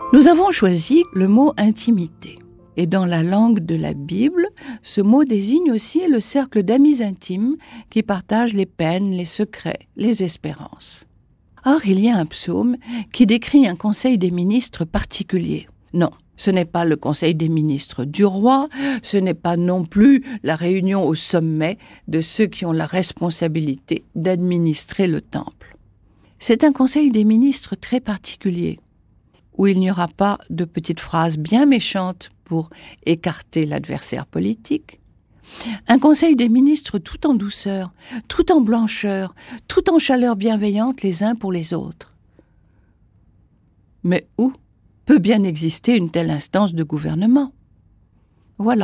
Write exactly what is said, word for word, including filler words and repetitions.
Nous avons choisi le mot « intimité ». Et dans la langue de la Bible, ce mot désigne aussi le cercle d'amis intimes qui partagent les peines, les secrets, les espérances. Or, il y a un psaume qui décrit un conseil des ministres particulier. Non, ce n'est pas le conseil des ministres du roi, ce n'est pas non plus la réunion au sommet de ceux qui ont la responsabilité d'administrer le temple. C'est un conseil des ministres très particulier, où il n'y aura pas de petites phrases bien méchantes pour écarter l'adversaire politique. Un conseil des ministres tout en douceur, tout en blancheur, tout en chaleur bienveillante les uns pour les autres. Mais où peut bien exister une telle instance de gouvernement ? Voilà.